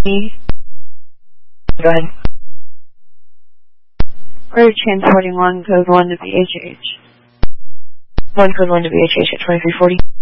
Go ahead. We're transporting 1 code 1 to BHH. 1 code 1 to BHH at 2340.